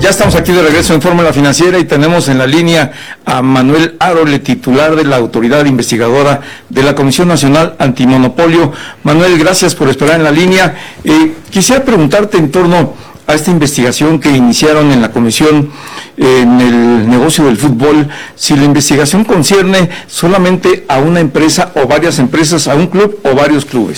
Ya estamos aquí de regreso en Fórmula Financiera y tenemos en la línea a Manuel Arole, titular de la Autoridad Investigadora de la Comisión Nacional Antimonopolio. Manuel, gracias por esperar en la línea. Quisiera preguntarte en torno a esta investigación que iniciaron en la Comisión en el negocio del fútbol, si la investigación concierne solamente a una empresa o varias empresas, a un club o varios clubes.